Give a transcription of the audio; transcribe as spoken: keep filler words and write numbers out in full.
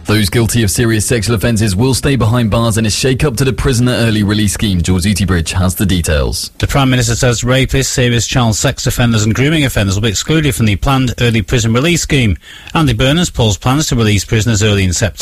Those guilty of serious sexual offences will stay behind bars in a shake-up to the prisoner early release scheme. George Utibridge has the details. The Prime Minister says rapists, serious child sex offenders and grooming offenders will be excluded from the planned early prison release scheme. Andy Burnham pulls plans to release prisoners early in September.